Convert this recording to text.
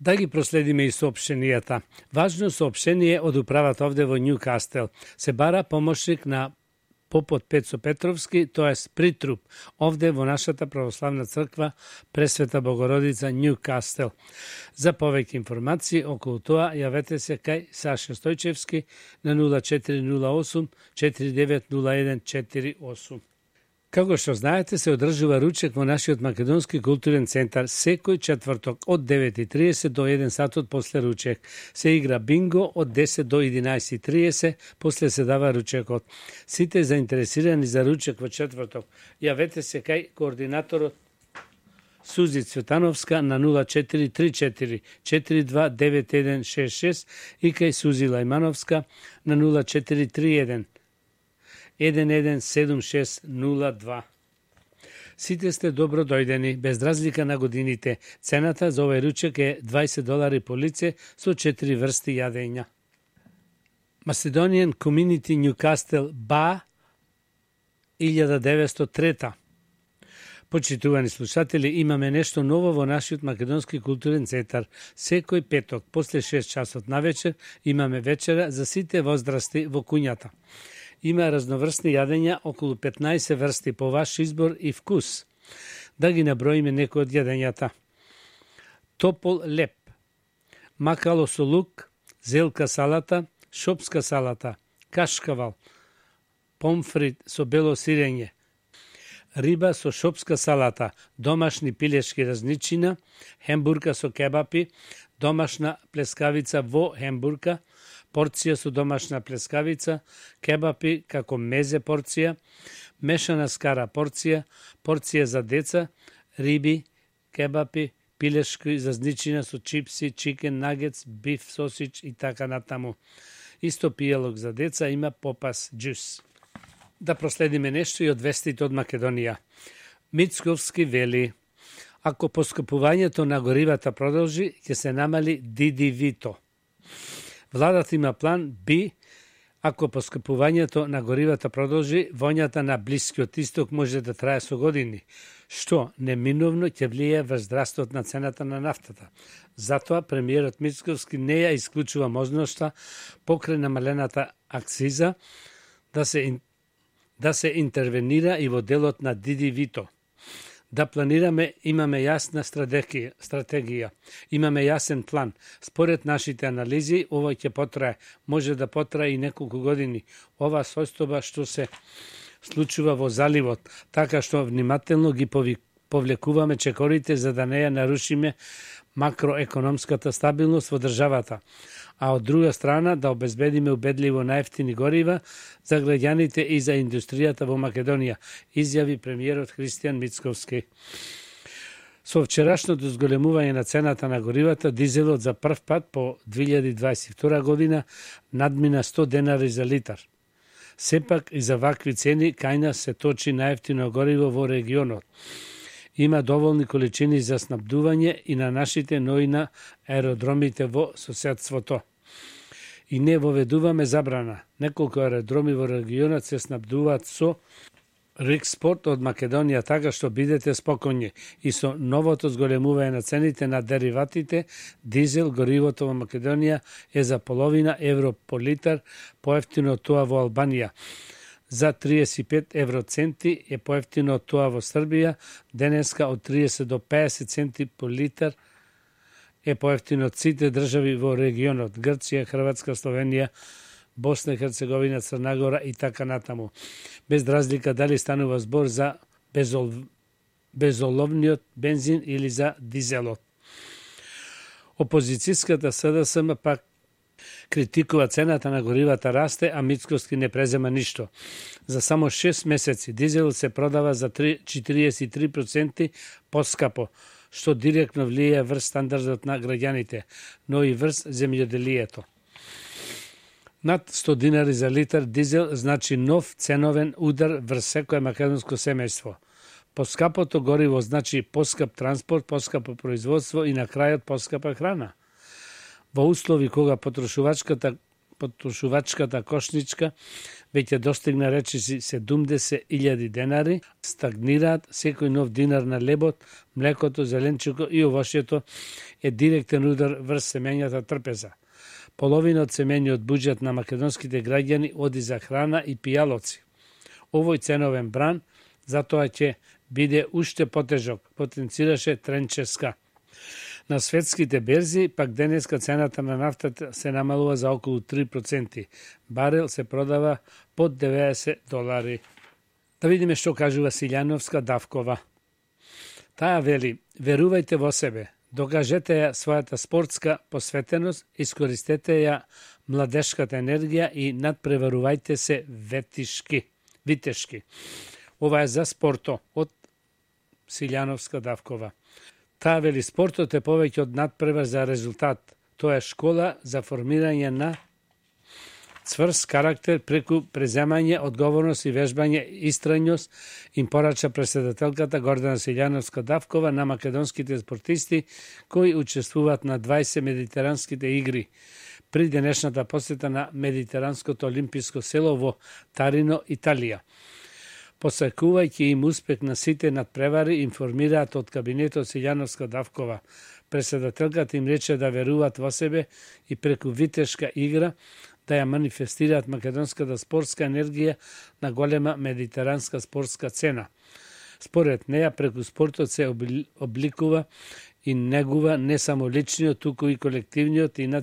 Да ги проследиме и соопштенијата. Важно соопштение од управата овде во Њукастел. Се бара помошник на попот Пецо Петровски, тоест притруп, овде во нашата православна црква Пресвета Богородица Њукастел. За повеќе информации околу тоа јавете се кај Саша Стојчевски на 0408 490148. Како што знаете, се одржува ручек во нашиот македонски културен центар секој четврток од 9:30 до 1 сатот после ручек. Се игра бинго од 10 до 11:30, после се дава ручекот. Сите заинтересирани за ручек во четврток, јавете се кај координаторот Сузи Цветановска на 0434 429166 и кај Сузи Лајмановска на 0431 117602. Сите сте добро дојдени, без разлика на годините. Цената за овој ручек е $20 по лице со 4 врсти јадења. Macedonian Community Newcastle BA 1903. Почитувани слушатели, имаме нешто ново во нашиот македонски културен центар. Секој петок, после 6 часот навечер, имаме вечера за сите возрасти во куњата. Има разноврсни јадења, околу 15 врсти по ваш избор и вкус. Да ги наброиме некои од јадењата. Топол леп, макало со лук, зелка салата, шопска салата, кашкавал, помфрит со бело сирење, риба со шопска салата, домашни пилешки разничина, хембурка со кебапи, домашна плескавица во хембурка, порција со домашна плескавица, кебапи како мезе порција, мешана скара порција, порција за деца, риби, кебапи, пилешки зазничина со чипси, чикен нагетс, биф сосич и така натаму. Исто пијалок за деца има попас джус. Да проследиме нешто и од вестите од Македонија. Мицковски вели: ако поскапувањето на горивата продолжи, ќе се намали ДДВ-то. Владата има план Б, ако поскапувањето на горивата продолжи, воњата на Блискиот исток може да трае со години, што неминовно ќе влијае врз растот на цената на нафтата. Затоа премиерот Мицковски не ја исклучува можноста покрај намалената акциза да се интервенира и во делот на ДДВ-то. Да планираме, имаме јасна стратегија, имаме јасен план. Според нашите анализи, ова ќе потрае, може да потрае и неколку години. Ова состојба што се случува во заливот, така што внимателно ги повлекуваме чекорите за да не ја нарушиме макроекономската стабилност во државата, а од друга страна да обезбедиме убедливо најефтини горива за граѓаните и за индустријата во Македонија, изјави премиерот Христијан Мицковски. Со вчерашното зголемување на цената на горивата, дизелот за прв пат по 2022 година надмина $100 за литар. Сепак и за вакви цени кај нас се точи најефтино гориво во регионот. Има доволни количини за снабдување и на нашите, но и на аеродромите во соседството. И не воведуваме забрана. Неколку аеродроми во регионот се снабдуваат со Рикспорт од Македонија, така што бидете спокојни. И со новото зголемување на цените на дериватите, дизел, горивото во Македонија е за половина евро по литар, поевтино од тоа во Албанија. За 35 евроценти е поевтино од тоа во Србија, денеска од 30 до 50 центи по литар е поевтино од сите држави во регионот, Грција, Хрватска, Словенија, Босна и Херцеговина, Црна Гора и така натаму. Без разлика дали станува збор за безоловниот бензин или за дизелот. Опозицијската СДСМ пак критикува цената на горивата расте, а Мицковски не презема ништо. За само 6 месеци дизелот се продава за 43% поскапо, што директно влијае врз стандардот на граѓаните, но и врз земјоделието. Над $100 за литар дизел значи нов ценовен удар врз секое македонско семејство. Поскапото гориво значи поскап транспорт, поскапо производство и на крајот поскапа храна. Во услови кога потрошувачката кошничка веќе достигна речиси 70.000 денари, стагнираат, секој нов динар на лебот, млекото, зеленчуко и овошјето е директен удар врз семењата трпеза. Половина од семењиот буџет на македонските граѓани оди за храна и пијалоци. Овој ценовен бран затоа ќе биде уште потежок, потенцираше Тренческа. На светските берзи, пак денеска цената на нафтата се намалува за околу 3%. Барел се продава под $90. Да видиме што кажува Силјановска Давкова. Таа вели, верувајте во себе, докажете ја својата спортска посветеност, искористете ја младешката енергија и надпреварувајте се витешки. Ова е за спорто од Силјановска Давкова. Таа вели, спортот е повеќе од надпревар за резултат. Тоа е школа за формирање на цврст карактер преку преземање, одговорност и вежбање истрајност, им порача председателката Гордана Силјановска Давкова на македонските спортисти кои учествуваат на 20 медитеранските игри при денешната посета на Медитеранското олимписко село во Тарино, Италија. Посакувајќи им успех на сите надпревари, информираат од кабинетот Силјановска Давкова. Председателката им рече да веруваат во себе и преку витешка игра да ја манифестираат македонската спортска енергија на голема медитеранска спортска цена. Според неја, преку спортот се обликува и негува не само личниот, туку и колективниот и